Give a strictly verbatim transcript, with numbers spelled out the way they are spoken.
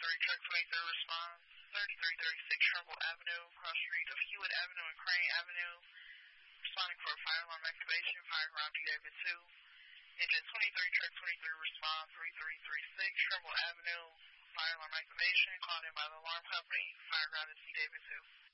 twenty-three, truck twenty-three responds. thirty-three thirty-six Trumbull Avenue, cross street of Hewitt Avenue and Crane Avenue. Responding for a fire alarm activation, fire ground D David two. Engine twenty-three, truck twenty-three responds. thirty-three thirty-six Trumbull Avenue, fire alarm activation, called in by the alarm company, fire ground is D David two.